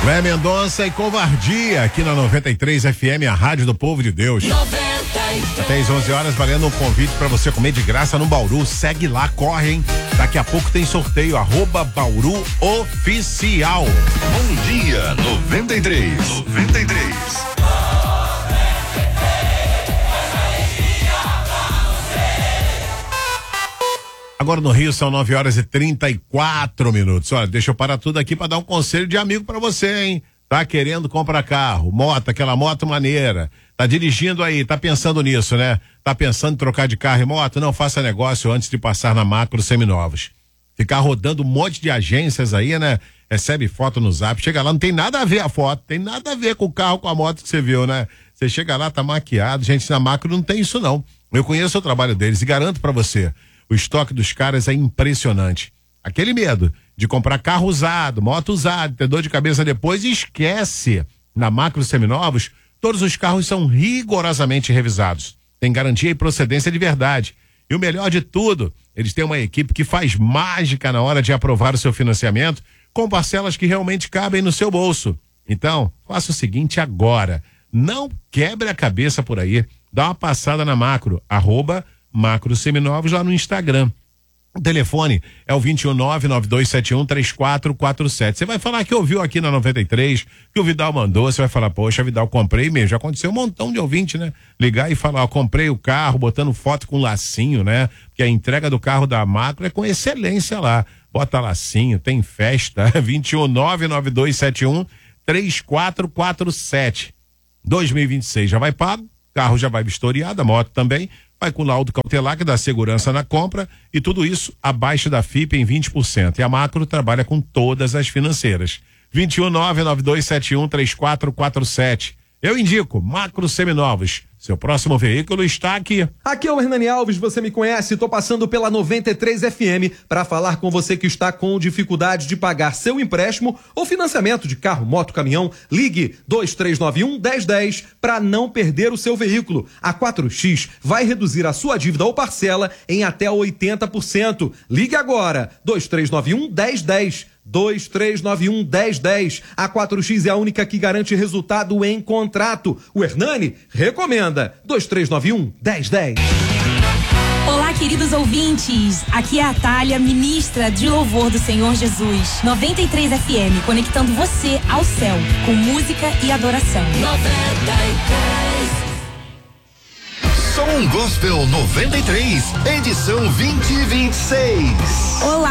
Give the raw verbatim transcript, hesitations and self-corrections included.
Léa Mendonça e Covardia aqui na noventa e três F M, a rádio do povo de Deus. Até às onze horas, valendo um convite para você comer de graça no Bauru. Segue lá, corre, hein? Daqui a pouco tem sorteio, arroba Bauru Oficial. Bom dia, noventa e três. noventa e três. Agora no Rio são nove horas e trinta e quatro minutos. Olha, deixa eu parar tudo aqui para dar um conselho de amigo para você, hein? Tá querendo comprar carro, moto, aquela moto maneira. Tá dirigindo aí, tá pensando nisso, né? Tá pensando em trocar de carro e moto? Não faça negócio antes de passar na Macro Seminovos. Ficar rodando um monte de agências aí, né? Recebe foto no Zap, chega lá, não tem nada a ver a foto, tem nada a ver com o carro, com a moto que você viu, né? Você chega lá, tá maquiado. Gente, na Macro não tem isso não. Eu conheço o trabalho deles e garanto para você, o estoque dos caras é impressionante. Aquele medo de comprar carro usado, moto usada, ter dor de cabeça depois, esquece. Na Macro Seminovos, todos os carros são rigorosamente revisados. Tem garantia e procedência de verdade. E o melhor de tudo, eles têm uma equipe que faz mágica na hora de aprovar o seu financiamento com parcelas que realmente cabem no seu bolso. Então, faça o seguinte agora. Não quebre a cabeça por aí. Dá uma passada na Macro, arroba Macro Seminovos lá no Instagram. O telefone é o vinte e um, nove nove dois sete um, três quatro quatro sete. Você vai falar que ouviu aqui na noventa e três, que o Vidal mandou, você vai falar, poxa, Vidal, comprei mesmo. Já aconteceu um montão de ouvinte, né? Ligar e falar, ó, comprei o carro, botando foto com lacinho, né? Porque a entrega do carro da Macro é com excelência lá. Bota lacinho, tem festa. vinte e um, nove nove dois sete um, três quatro quatro sete. dois mil e vinte e seis já vai pago, carro já vai vistoriado, a moto também. Vai com laudo cautelar que dá segurança na compra e tudo isso abaixo da F I P em vinte por cento. E a Macro trabalha com todas as financeiras. vinte e um, nove nove dois sete um, três quatro quatro sete. Eu indico Macro Seminovos. Seu próximo veículo está aqui. Aqui é o Hernani Alves, você me conhece, tô passando pela noventa e três F M para falar com você que está com dificuldade de pagar seu empréstimo ou financiamento de carro, moto, caminhão. Ligue dois três nove um, um zero um zero para não perder o seu veículo. A quatro X vai reduzir a sua dívida ou parcela em até oitenta por cento. Ligue agora, dois três nove um, um zero um zero. dois três nove um, um zero um zero. A quatro X é a única que garante resultado em contrato. O Hernani recomenda. dois três nove um, um zero um zero. Olá, queridos ouvintes. Aqui é a Thalia, ministra de louvor do Senhor Jesus. noventa e três F M, conectando você ao céu com música e adoração. noventa e três. Som Gospel noventa e três, edição vinte e vinte e seis. Olá.